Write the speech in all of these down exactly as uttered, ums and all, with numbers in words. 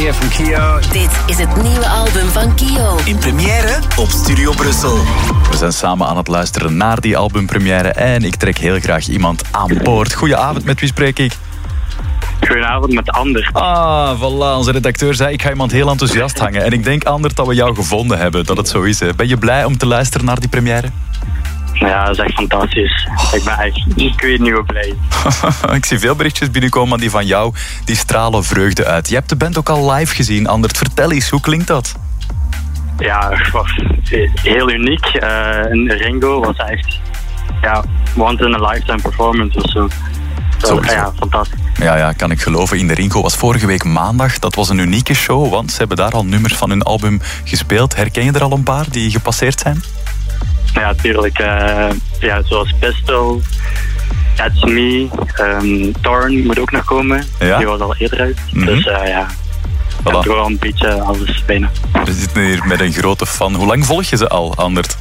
here from Kio. Dit is het nieuwe album van Kio. In première op Studio Brussel. We zijn samen aan het luisteren naar die albumpremière en ik trek heel graag iemand aan boord. Goedenavond, met wie spreek ik? Goedenavond, met Anders. Ah, voilà, onze redacteur zei ik ga iemand heel enthousiast hangen. En ik denk, Anders, dat we jou gevonden hebben, dat het zo is. Hè. Ben je blij om te luisteren naar die première? Ja, dat is echt fantastisch. Ik ben echt, ik weet niet hoe blij. Ik zie veel berichtjes binnenkomen, maar die van jou, die stralen vreugde uit. Je hebt de band ook al live gezien, Anders. Vertel eens, hoe klinkt dat? Ja, heel uniek. Uh, en Ringo was echt, ja, once in a lifetime performance of zo. So, ja, fantastisch. Ja, ja, kan ik geloven. In de Ringo was vorige week maandag. Dat was een unieke show, want ze hebben daar al nummers van hun album gespeeld. Herken je er al een paar die gepasseerd zijn? Ja, natuurlijk. Uh, ja, zoals Pistol, That's Me, um, Torn moet ook nog komen. Ja? Die was al eerder uit. Mm-hmm. Dus uh, ja, voilà. Ja, gewoon een beetje alles bijna. We zitten hier met een grote fan. Hoe lang volg je ze al, Andert?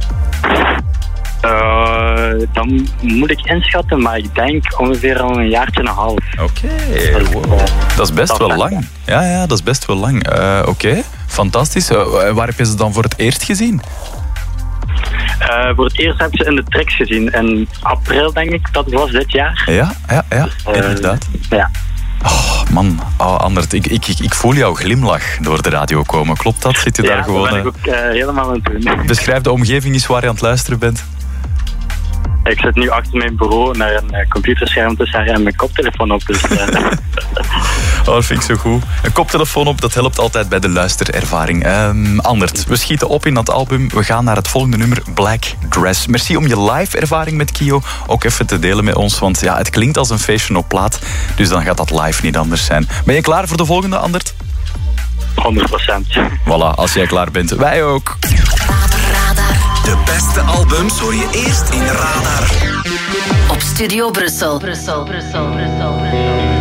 Uh, dan moet ik inschatten, maar ik denk ongeveer al een jaartje en een half. Oké, okay. Wow. Dat is best wel lang. Ja, ja, dat is best wel lang. Uh, Oké, okay. Fantastisch. Uh, waar heb je ze dan voor het eerst gezien? Uh, voor het eerst heb ik ze in de Trix gezien. In april, denk ik, dat was dit jaar. Ja, ja, ja, dus, uh, inderdaad. Ja. Oh, man, oh, Andert, ik, ik, ik voel jouw glimlach door de radio komen. Klopt dat? Zit je ja, daar gewoon... Ja, dat ben ik ook uh, helemaal aan het doen. Beschrijf de omgeving eens waar je aan het luisteren bent. Ik zit nu achter mijn bureau naar een uh, computerscherm te staren en mijn koptelefoon op. Dus, uh... oh, dat vind ik zo goed. Een koptelefoon op, dat helpt altijd bij de luisterervaring. Um, Andert, we schieten op in dat album. We gaan naar het volgende nummer, Black Dress. Merci om je live ervaring met Kio ook even te delen met ons. Want ja, het klinkt als een feestje op plaat. Dus dan gaat dat live niet anders zijn. Ben je klaar voor de volgende, Andert? honderd procent. Voilà, als jij klaar bent. Wij ook. De beste albums hoor je eerst in Radar. Op Studio Brussel. Brussel, Brussel, Brussel, Brussel.